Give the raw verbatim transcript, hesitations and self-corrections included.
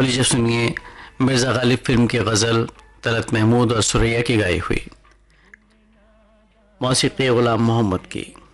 लीजिए सुनिए मिर्ज़ा गालिब फिल्म की गज़ल तलत महमूद और सुरैया की गाई हुई, मौसीक़ी ग़ुलाम मोहम्मद की।